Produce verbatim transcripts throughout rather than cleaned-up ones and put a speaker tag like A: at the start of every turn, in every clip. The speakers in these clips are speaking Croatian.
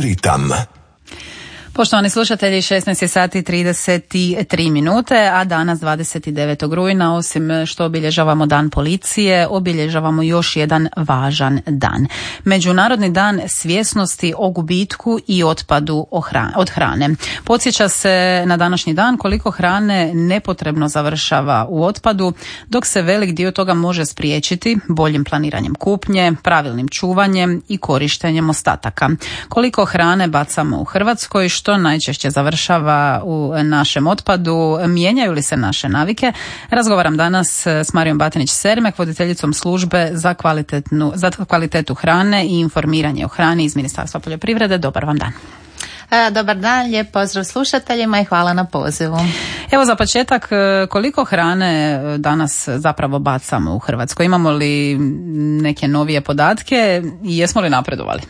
A: Čitam.
B: Poštovani slušatelji, šesnaest je sati trideset tri minute, a danas dvadeset devetog rujna, osim što obilježavamo Dan policije, obilježavamo još jedan važan dan. Međunarodni dan svjesnosti o gubitku i otpadu od hrane. Podsjeća se na današnji dan koliko hrane nepotrebno završava u otpadu, dok se velik dio toga može spriječiti boljim planiranjem kupnje, pravilnim čuvanjem i korištenjem ostataka. Koliko hrane bacamo u Hrvatskoj, što najčešće završava u našem otpadu, mijenjaju li se naše navike? Razgovaram danas s Marijom Batinić-Sermek, voditeljicom službe za, kvalitetnu, za kvalitetu hrane i informiranje o hrani iz Ministarstva poljoprivrede. Dobar vam dan.
C: Dobar dan, lijep pozdrav slušateljima i hvala na pozivu.
B: Evo za početak, koliko hrane danas zapravo bacamo u Hrvatskoj? Imamo li neke novije podatke i jesmo li napredovali?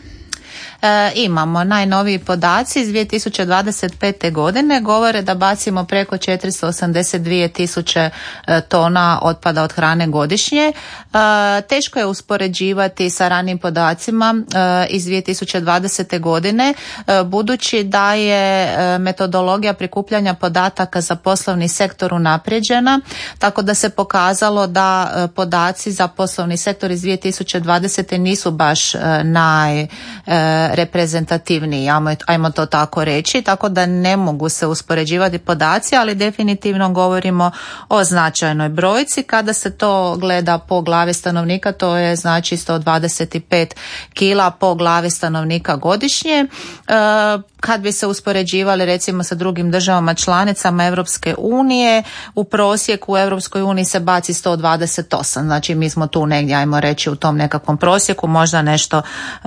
C: E, imamo najnoviji podaci iz dvije tisuće dvadeset pete. godine govore da bacimo preko četiristo osamdeset dvije tisuće tona otpada od hrane godišnje. E, teško je uspoređivati sa ranijim podacima e, iz dvije tisuće dvadesete. godine e, budući da je metodologija prikupljanja podataka za poslovni sektor unaprijeđena, tako da se pokazalo da e, podaci za poslovni sektor iz dvije tisuće dvadesete. nisu baš e, naj e, reprezentativniji, ajmo, ajmo to tako reći, tako da ne mogu se uspoređivati podaci, ali definitivno govorimo o značajnoj brojci. Kada se to gleda po glavi stanovnika, to je znači sto dvadeset pet kila po glavi stanovnika godišnje. E, kad bi se uspoređivali recimo sa drugim državama članicama Europske unije, u prosjeku u Europskoj uniji se baci sto dvadeset osam, znači mi smo tu negdje, ajmo reći, u tom nekakvom prosjeku, možda nešto e,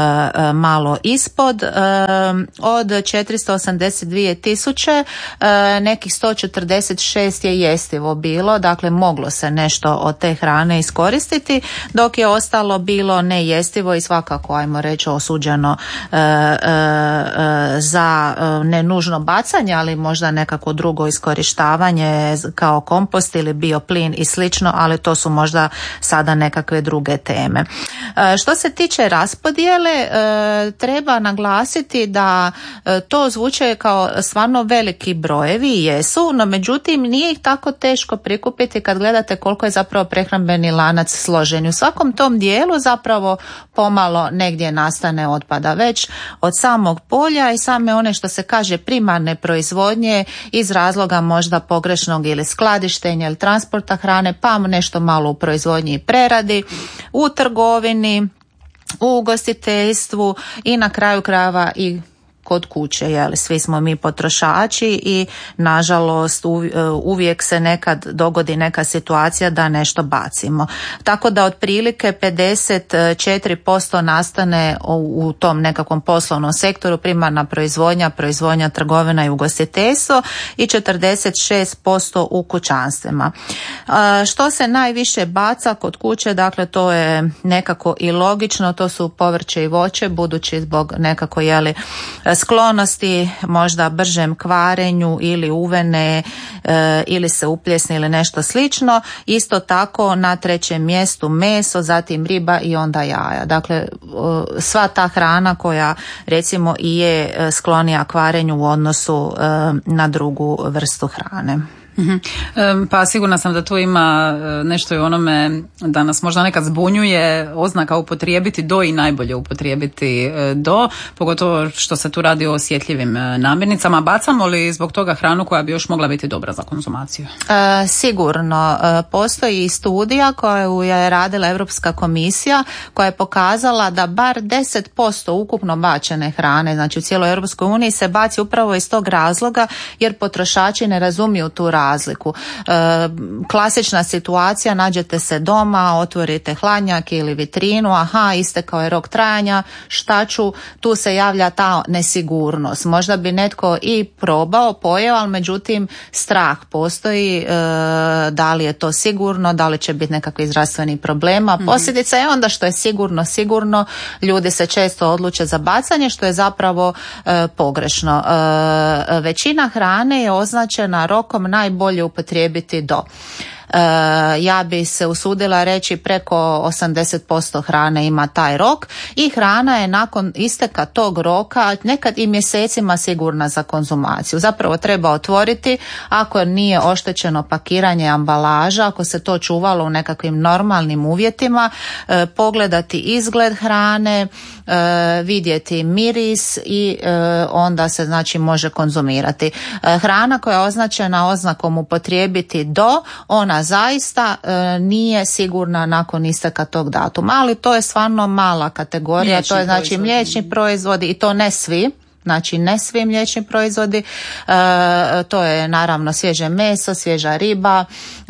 C: malo ispod. E, od četiristo osamdeset dvije tisuće e, nekih sto četrdeset šest je jestivo bilo, dakle moglo se nešto od te hrane iskoristiti, dok je ostalo bilo nejestivo i svakako, ajmo reći, osuđeno e, e, za nenužno bacanje, ali možda nekako drugo iskorištavanje kao kompost ili bioplin i slično, ali to su možda sada nekakve druge teme. Što se tiče raspodjele, treba naglasiti da to zvuče kao stvarno veliki brojevi i jesu, no međutim nije ih tako teško prikupiti kad gledate koliko je zapravo prehrambeni lanac složen. U svakom tom dijelu zapravo pomalo negdje nastane otpada, već od samog polja i same one, što se kaže, primarne proizvodnje iz razloga možda pogrešnog ili skladištenja ili transporta hrane, pa nešto malo u proizvodnji i preradi, u trgovini, u ugostiteljstvu i na kraju krajeva i kod kuće, jeli, svi smo mi potrošači i nažalost uvijek se nekad dogodi neka situacija da nešto bacimo. Tako da otprilike pedeset četiri posto nastane u tom nekakvom poslovnom sektoru, primarna proizvodnja, proizvodnja trgovina i ugostiteljstvo, i četrdeset šest posto u kućanstvima. Što se najviše baca kod kuće, dakle to je nekako i logično, to su povrće i voće, budući zbog nekako, jeli, sklonosti možda bržem kvarenju ili uvene e, ili se upljesne ili nešto slično. Isto tako na trećem mjestu meso, zatim riba i onda jaja. Dakle, e, sva ta hrana koja recimo i je sklonija kvarenju u odnosu e, na drugu vrstu hrane.
B: Mm-hmm. Pa sigurna sam da tu ima nešto i onome da nas možda nekad zbunjuje oznaka upotrijebiti do i najbolje upotrijebiti do, pogotovo što se tu radi o osjetljivim namirnicama. Bacamo li zbog toga hranu koja bi još mogla biti dobra za konzumaciju?
C: E, sigurno. E, postoji i studija koju je radila Europska komisija koja je pokazala da bar deset posto ukupno bačene hrane, znači u cijeloj Europskoj uniji, se baci upravo iz tog razloga jer potrošači ne razumiju tu razliku. razliku. E, klasična situacija, nađete se doma, otvorite hladnjak ili vitrinu, aha, istekao je rok trajanja, šta ću, tu se javlja ta nesigurnost. Možda bi netko i probao, pojeo, ali međutim strah postoji, e, da li je to sigurno, da li će biti nekakvi zdravstveni problema. Mm-hmm. Posljedica je onda što je sigurno, sigurno, ljudi se često odluče za bacanje, što je zapravo e, pogrešno. E, većina hrane je označena rokom najbolje upotrijebiti do. ja bi se usudila reći preko osamdeset posto hrane ima taj rok i hrana je nakon isteka tog roka nekad i mjesecima sigurna za konzumaciju. Zapravo treba otvoriti ako nije oštećeno pakiranje, ambalaža, ako se to čuvalo u nekakvim normalnim uvjetima, e, pogledati izgled hrane, e, vidjeti miris i e, onda se znači može konzumirati. E, hrana koja je označena oznakom upotrijebiti do, ona zaista e, nije sigurna nakon isteka tog datuma, ali to je stvarno mala kategorija, mliječni to je znači proizvodi. Mliječni proizvodi i to ne svi. Znači ne svi mliječni proizvodi, e, to je naravno svježe meso, svježa riba,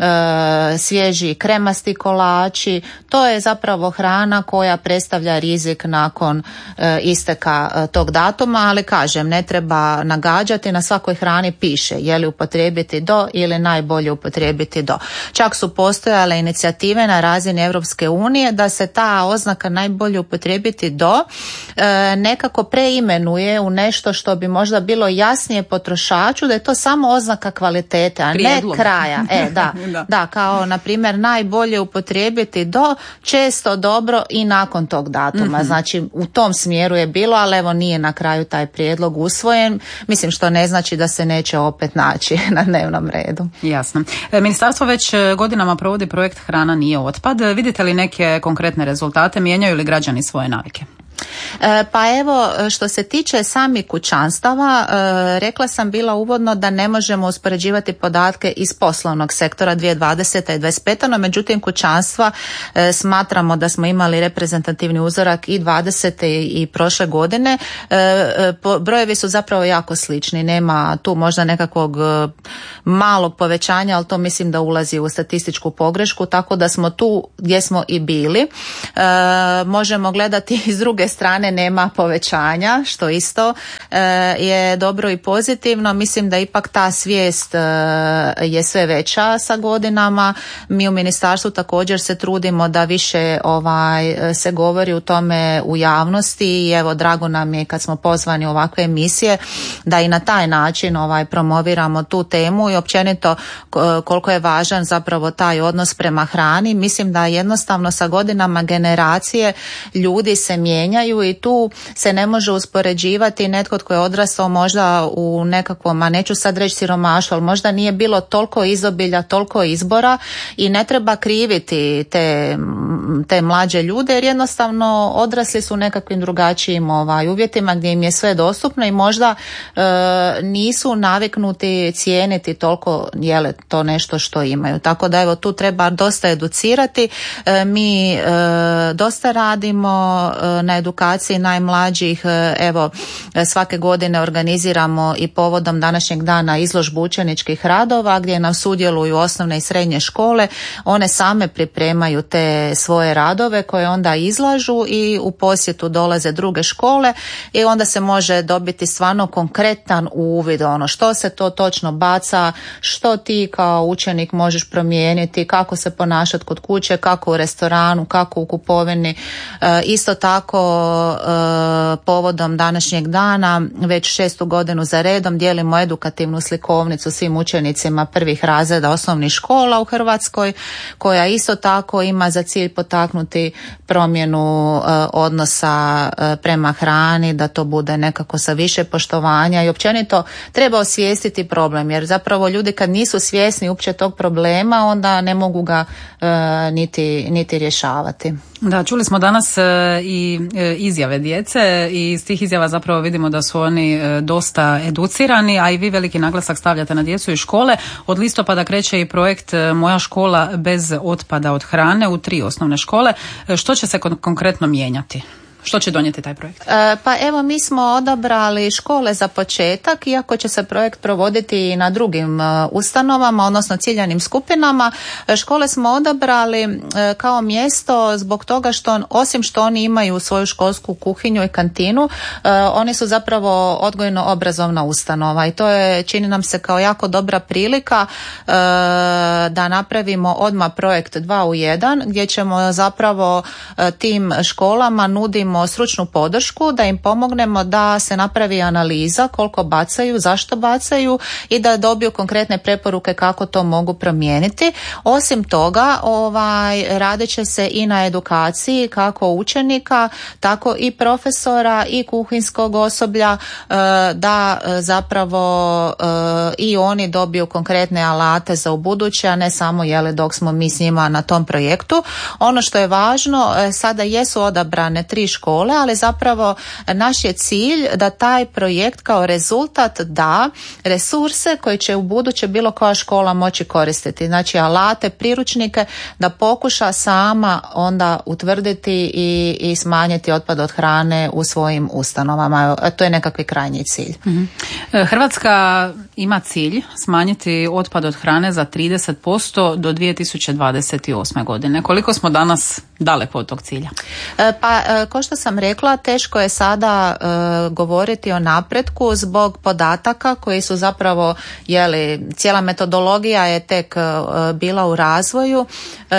C: e, svježi kremasti kolači, to je zapravo hrana koja predstavlja rizik nakon e, isteka e, tog datuma, ali kažem, ne treba nagađati, na svakoj hrani piše je li upotrijebiti do ili najbolje upotrijebiti do. Čak su postojale inicijative na razini Europske unije da se ta oznaka najbolje upotrijebiti do e, nekako preimenuje u nešto što bi možda bilo jasnije potrošaču, da je to samo oznaka kvalitete, a Prijedlog. ne kraja. E, da, da. da, kao na primjer najbolje upotrijebiti do, često dobro i nakon tog datuma. Mm-hmm. Znači u tom smjeru je bilo, ali evo nije na kraju taj prijedlog usvojen. Mislim što ne znači da se neće opet naći na dnevnom redu.
B: Jasno. Ministarstvo već godinama provodi projekt Hrana nije otpad. Vidite li neke konkretne rezultate? Mijenjaju li građani svoje navike?
C: Pa evo, što se tiče samih kućanstava, rekla sam bila uvodno da ne možemo uspoređivati podatke iz poslovnog sektora dvije tisuće dvadesete i dvadeset pete. No, međutim, kućanstva smatramo da smo imali reprezentativni uzorak i dvadesete i prošle godine. Brojevi su zapravo jako slični. Nema tu možda nekakvog malog povećanja, ali to mislim da ulazi u statističku pogrešku, tako da smo tu gdje smo i bili. Možemo gledati iz druge strane nema povećanja, što isto e, je dobro i pozitivno. Mislim da ipak ta svijest e, je sve veća sa godinama. Mi u ministarstvu također se trudimo da više ovaj se govori u tome u javnosti i evo drago nam je kad smo pozvani u ovakve emisije da i na taj način ovaj promoviramo tu temu i općenito koliko je važan zapravo taj odnos prema hrani. Mislim da jednostavno sa godinama generacije ljudi se mijenjaju i tu se ne može uspoređivati netko tko je odrastao možda u nekakvom, a neću sad reći siromaštvu, ali možda nije bilo toliko izobilja, toliko izbora i ne treba kriviti te, te mlađe ljude jer jednostavno odrasli su u nekakvim drugačijim ovaj, uvjetima gdje im je sve dostupno i možda e, nisu naviknuti cijeniti toliko je li to nešto što imaju. Tako da evo tu treba dosta educirati. E, mi e, dosta radimo e, na edukaciji najmlađih. Evo svake godine organiziramo i povodom današnjeg dana izložbu učeničkih radova gdje nam sudjeluju osnovne i srednje škole. One same pripremaju te svoje radove koje onda izlažu i u posjetu dolaze druge škole i onda se može dobiti stvarno konkretan uvid ono što se to točno baca, što ti kao učenik možeš promijeniti, kako se ponašati kod kuće, kako u restoranu, kako u kupovini. E, isto tako povodom današnjeg dana već šestu godinu za redom dijelimo edukativnu slikovnicu svim učenicima prvih razreda osnovnih škola u Hrvatskoj koja isto tako ima za cilj potaknuti promjenu odnosa prema hrani, da to bude nekako sa više poštovanja i općenito treba osvijestiti problem jer zapravo ljudi kad nisu svjesni uopće tog problema onda ne mogu ga niti, niti rješavati.
B: Da, čuli smo danas e, i e, izjave djece i iz tih izjava zapravo vidimo da su oni e, dosta educirani, a i vi veliki naglasak stavljate na djecu i škole. Od listopada kreće i projekt e, Moja škola bez otpada od hrane u tri osnovne škole. E, što će se kon- konkretno mijenjati? Što će donijeti taj projekt?
C: E, pa evo mi smo odabrali škole za početak, iako će se projekt provoditi i na drugim e, ustanovama, odnosno ciljanim skupinama. E, škole smo odabrali e, kao mjesto zbog toga što osim što oni imaju svoju školsku kuhinju i kantinu, e, oni su zapravo odgojno-obrazovna ustanova i to je, čini nam se kao jako dobra prilika e, da napravimo odmah projekt dva u jedan gdje ćemo zapravo e, tim školama nudimo pružimo stručnu podršku, da im pomognemo da se napravi analiza koliko bacaju, zašto bacaju i da dobiju konkretne preporuke kako to mogu promijeniti. Osim toga, ovaj, radit će se i na edukaciji kako učenika, tako i profesora i kuhinskog osoblja, da zapravo i oni dobiju konkretne alate za ubuduće, a ne samo jeli dok smo mi s njima na tom projektu. Ono što je važno, sada jesu odabrane tri škole, ali zapravo naš je cilj da taj projekt kao rezultat da resurse koje će u buduće bilo koja škola moći koristiti. Znači alate, priručnike, da pokuša sama onda utvrditi i, i smanjiti otpad od hrane u svojim ustanovama. To je nekakvi krajnji cilj.
B: Mm-hmm. Hrvatska ima cilj smanjiti otpad od hrane za trideset posto do dvije tisuće dvadeset osme. godine. Koliko smo danas daleko od tog cilja?
C: Pa, kao što sam rekla, teško je sada uh, govoriti o napretku zbog podataka koji su zapravo, jeli, cijela metodologija je tek uh, bila u razvoju. Uh,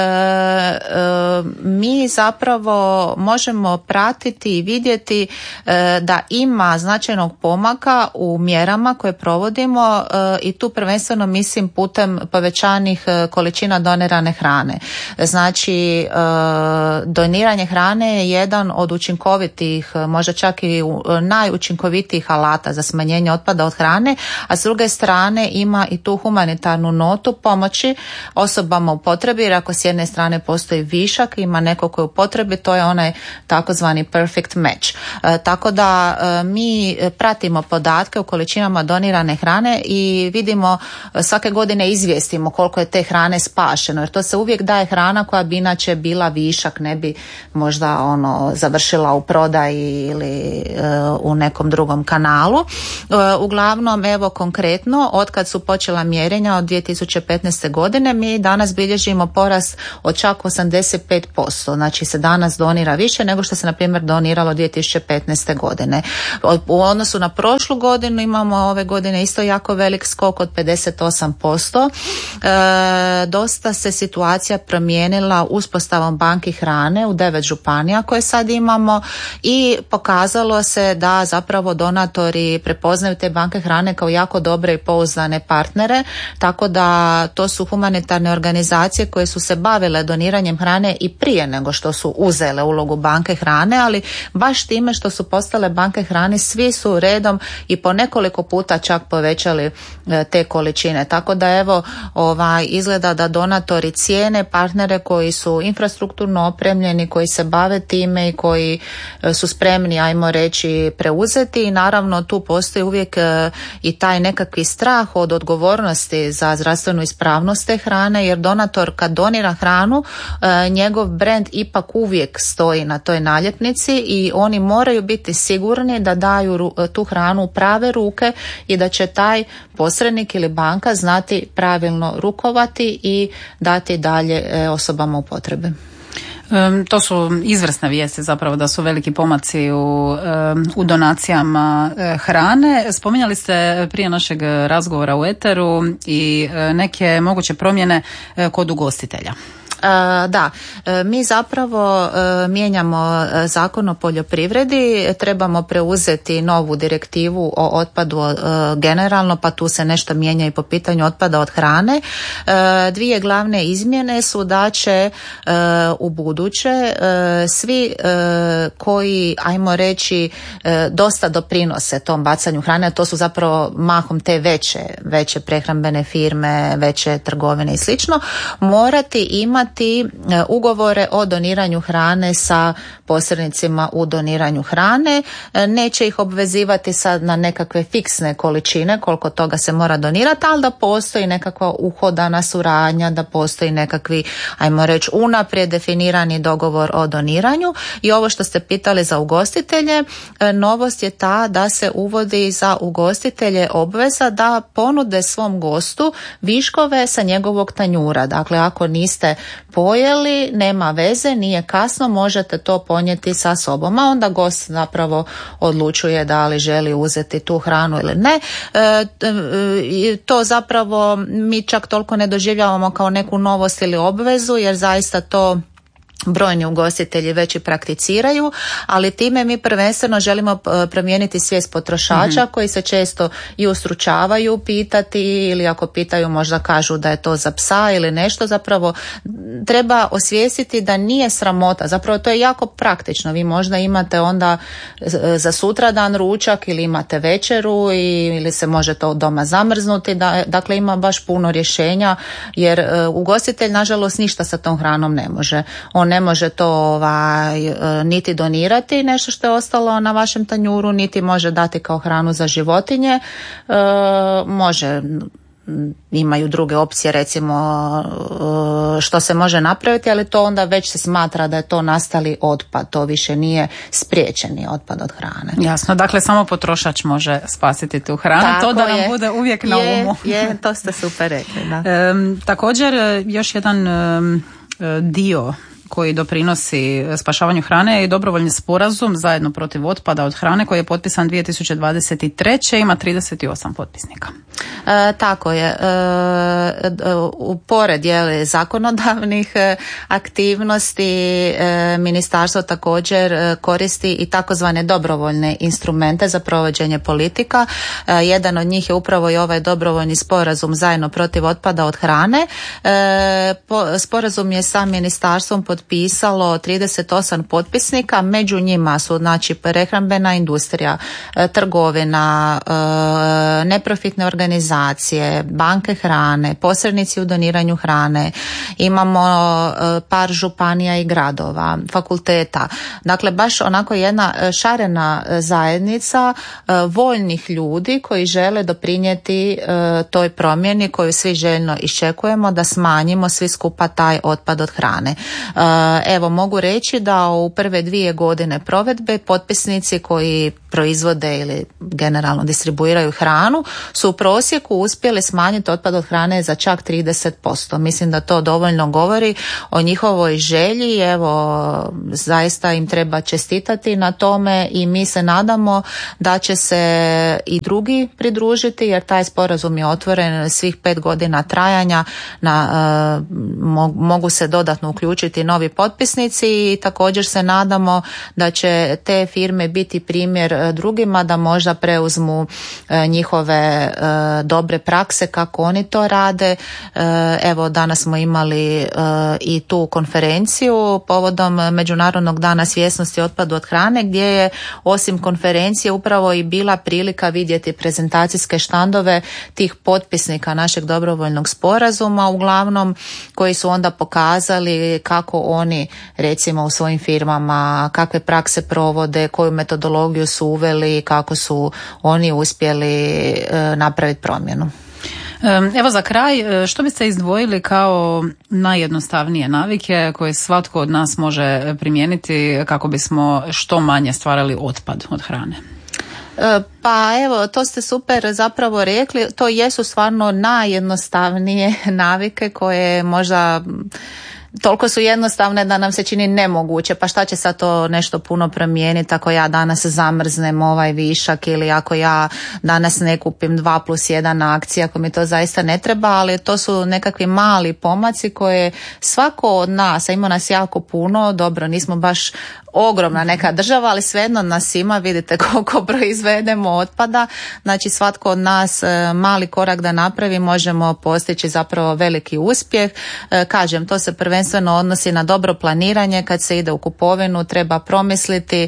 C: uh, mi zapravo možemo pratiti i vidjeti uh, da ima značajnog pomaka u mjerama koje provodimo uh, i tu prvenstveno mislim putem povećanih uh, količina donirane hrane. Znači, uh, doniranje hrane je jedan od učinkovitih, možda čak i najučinkovitijih alata za smanjenje otpada od hrane, a s druge strane ima i tu humanitarnu notu pomoći osobama u potrebi, jer ako s jedne strane postoji višak, ima neko koji je u potrebi, to je onaj takozvani perfect match. E, tako da e, mi pratimo podatke o količinama donirane hrane i vidimo, svake godine izvijestimo koliko je te hrane spašeno, jer to se uvijek daje hrana koja bi inače bila višak, ne bi možda ono završila u prodaji ili uh, u nekom drugom kanalu. Uh, uglavnom, evo konkretno, otkad su počela mjerenja od dvije tisuće petnaeste. godine, mi danas bilježimo porast od čak osamdeset pet posto. Znači se danas donira više nego što se na primjer doniralo dvije tisuće petnaeste. godine. U odnosu na prošlu godinu imamo ove godine isto jako velik skok od pedeset osam posto. Uh, dosta se situacija promijenila uspostavom banki hrane u devet županija koje sad imamo i pokazalo se da zapravo donatori prepoznaju te banke hrane kao jako dobre i pouzdane partnere, tako da to su humanitarne organizacije koje su se bavile doniranjem hrane i prije nego što su uzele ulogu banke hrane, ali baš time što su postale banke hrane svi su redom i po nekoliko puta čak povećali te količine. Tako da evo ovaj, izgleda da donatori cijene partnere koji su infrastrukturno opremljeni, koji se bave time i koji su spremni, ajmo reći, preuzeti, i naravno tu postoji uvijek i taj nekakvi strah od odgovornosti za zdravstvenu ispravnost te hrane, jer donator kad donira hranu, njegov brand ipak uvijek stoji na toj naljepnici i oni moraju biti sigurni da daju tu hranu u prave ruke i da će taj posrednik ili banka znati pravilno rukovati i dati dalje osobama u potrebi.
B: Um, to su izvrsne vijesti zapravo da su veliki pomaci u, um, u donacijama uh, hrane. Spominjali ste prije našeg razgovora u eteru i uh, neke moguće promjene uh, kod ugostitelja.
C: Da, mi zapravo mijenjamo Zakon o poljoprivredi, trebamo preuzeti novu direktivu o otpadu generalno, pa tu se nešto mijenja i po pitanju otpada od hrane. Dvije glavne izmjene su da će u buduće svi koji, ajmo reći, dosta doprinose tom bacanju hrane, to su zapravo mahom te veće, veće prehrambene firme, veće trgovine i slično, morati imati ugovore o doniranju hrane sa posrednicima u doniranju hrane. Neće ih obvezivati sad na nekakve fiksne količine koliko toga se mora donirati, ali da postoji nekakva uhodana suradnja, da postoji nekakvi, ajmo reći, unaprijed definirani dogovor o doniranju. I ovo što ste pitali za ugostitelje, novost je ta da se uvodi za ugostitelje obveza da ponude svom gostu viškove sa njegovog tanjura. Dakle, ako niste pojeli, nema veze, nije kasno, možete to ponijeti sa sobom, a onda gost zapravo odlučuje da li želi uzeti tu hranu ili ne. E, to zapravo mi čak toliko ne doživljavamo kao neku novost ili obvezu, jer zaista to brojni ugostitelji već i prakticiraju, ali time mi prvenstveno želimo promijeniti svijest potrošača mm-hmm. koji se često i ustručavaju pitati ili ako pitaju možda kažu da je to za psa ili nešto. Zapravo treba osvijestiti da nije sramota, zapravo to je jako praktično. Vi možda imate onda za sutradan ručak ili imate večeru ili se može to doma zamrznuti, dakle ima baš puno rješenja jer ugostitelj nažalost ništa sa tom hranom ne može. On ne može to ovaj, niti donirati nešto što je ostalo na vašem tanjuru, niti može dati kao hranu za životinje. E, može, imaju druge opcije recimo što se može napraviti, ali to onda već se smatra da je to nastali otpad, to više nije spriječeni otpad od hrane.
B: Jasno, dakle samo potrošač može spasiti tu hranu, tako to da nam
C: je.
B: bude uvijek na
C: je,
B: umu.
C: Je, to ste super rekli. Da.
B: E, također još jedan e, dio koji doprinosi spašavanju hrane i dobrovoljni sporazum zajedno protiv otpada od hrane koji je potpisan dvije tisuće dvadeset treće ima trideset osam potpisnika.
C: E, tako je. E, u pored je zakonodavnih aktivnosti e, ministarstvo također koristi i takozvane dobrovoljne instrumente za provođenje politika. E, jedan od njih je upravo i ovaj dobrovoljni sporazum zajedno protiv otpada od hrane. E, po, sporazum je sa ministarstvom potpisalo trideset osam potpisnika, među njima su znači prehrambena industrija, e, trgovina, e, neprofitne organizacije, banke hrane, posrednici u doniranju hrane, imamo e, par županija i gradova, fakulteta. Dakle, baš onako jedna šarena zajednica e, voljnih ljudi koji žele doprinijeti e, toj promjeni koju svi željno iščekujemo da smanjimo svi skupa taj otpad od hrane. Evo, mogu reći da u prve dvije godine provedbe potpisnici koji proizvode ili generalno distribuiraju hranu su u prosjeku uspjeli smanjiti otpad od hrane za čak trideset posto. Mislim da to dovoljno govori o njihovoj želji. Evo, zaista im treba čestitati na tome i mi se nadamo da će se i drugi pridružiti jer taj sporazum je otvoren svih pet godina trajanja. Na, uh, mogu se dodatno uključiti novi potpisnici i također se nadamo da će te firme biti primjer drugima da možda preuzmu e, njihove e, dobre prakse kako oni to rade. E, evo danas smo imali e, i tu konferenciju povodom Međunarodnog dana svjesnosti o otpadu od hrane gdje je osim konferencije upravo i bila prilika vidjeti prezentacijske štandove tih potpisnika našeg dobrovoljnog sporazuma uglavnom koji su onda pokazali kako oni recimo u svojim firmama kakve prakse provode, koju metodologiju su uveli, kako su oni uspjeli e, napraviti promjenu.
B: Evo za kraj, što biste izdvojili kao najjednostavnije navike koje svatko od nas može primijeniti kako bismo što manje stvarali otpad od hrane?
C: Pa evo, to ste super zapravo rekli, to jesu stvarno najjednostavnije navike koje možda toliko su jednostavne da nam se čini nemoguće, pa šta će sad to nešto puno promijeniti ako ja danas zamrznem ovaj višak ili ako ja danas ne kupim dva plus jedan na akciji, ako mi to zaista ne treba, ali to su nekakvi mali pomaci koje svako od nas, a ima nas jako puno, dobro, nismo baš ogromna neka država, ali svejedno nas ima, vidite koliko proizvedemo otpada, znači svatko od nas mali korak da napravi možemo postići zapravo veliki uspjeh. Kažem, to se prvenstveno odnosi na dobro planiranje, kad se ide u kupovinu treba promisliti,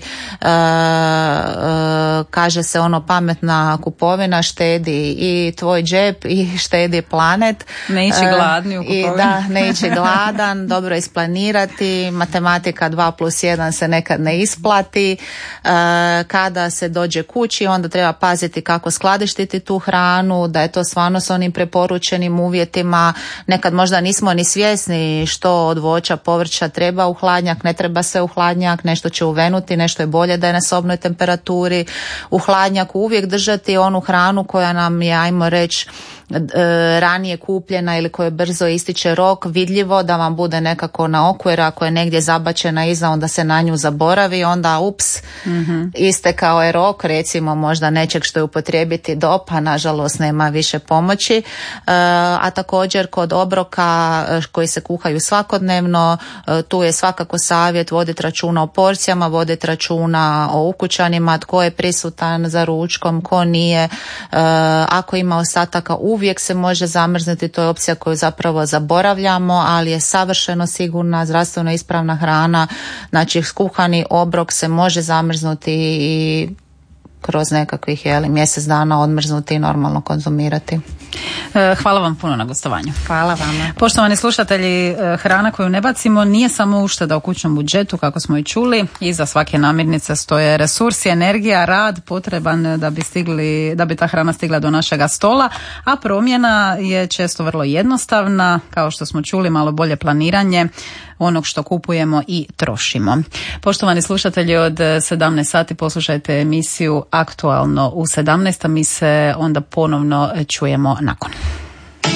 C: kaže se ono pametna kupovina štedi i tvoj džep i štedi planet.
B: Ne ići gladni u kupovinu.
C: I da, ne ići gladan, dobro isplanirati, matematika dva plus jedan se nekad ne isplati, kada se dođe kući onda treba paziti kako skladištiti tu hranu, da je to stvarno s onim preporučenim uvjetima, nekad možda nismo ni svjesni što od voća, povrća treba u hladnjak, ne treba sve u hladnjak, nešto će uvenuti, nešto je bolje da je na sobnoj temperaturi, u hladnjaku uvijek držati onu hranu koja nam je, ajmo reći, ranije kupljena ili koje brzo ističe rok, vidljivo da vam bude nekako na oku, jer ako je negdje zabačena iza, onda se na nju zaboravi, onda ups, mm-hmm. istekao je rok, recimo možda nečeg što je upotrijebiti do, pa nažalost nema više pomoći. A također kod obroka koji se kuhaju svakodnevno, tu je svakako savjet voditi računa o porcijama, voditi računa o ukućanima, tko je prisutan za ručkom, ko nije. Ako ima ostataka, uvijek se može zamrznuti, to je opcija koju zapravo zaboravljamo, ali je savršeno sigurna, zdravstveno ispravna hrana. Znači skuhani obrok se može zamrznuti i kroz nekakvih jeli, mjesec dana odmrznuti i normalno konzumirati.
B: Hvala vam puno na gostovanju.
C: Hvala vama.
B: Poštovani slušatelji, hrana koju ne bacimo nije samo ušteda u kućnom budžetu, kako smo i čuli. Iza svake namirnice stoje resursi, energija, rad potreban da bi stigli, da bi ta hrana stigla do našega stola, a promjena je često vrlo jednostavna, kao što smo čuli, malo bolje planiranje onog što kupujemo i trošimo. Poštovani slušatelji, od sedamnaest sati poslušajte emisiju Aktualno u sedamnaest, a mi se onda ponovno čujemo nakon.